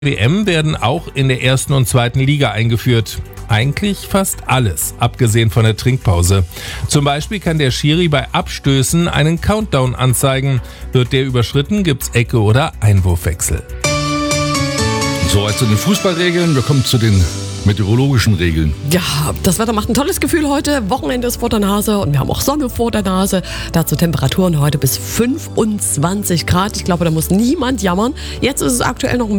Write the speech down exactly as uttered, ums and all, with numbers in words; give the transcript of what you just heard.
W M werden auch in der ersten und zweiten Liga eingeführt. Eigentlich fast alles, abgesehen von der Trinkpause. Zum Beispiel kann der Schiri bei Abstößen einen Countdown anzeigen. Wird der überschritten, gibt's Ecke oder Einwurfwechsel. Soweit zu den Fußballregeln. Wir kommen zu den meteorologischen Regeln. Ja, das Wetter macht ein tolles Gefühl heute. Wochenende ist vor der Nase und wir haben auch Sonne vor der Nase. Dazu Temperaturen heute bis fünfundzwanzig Grad. Ich glaube, da muss niemand jammern. Jetzt ist es aktuell noch ein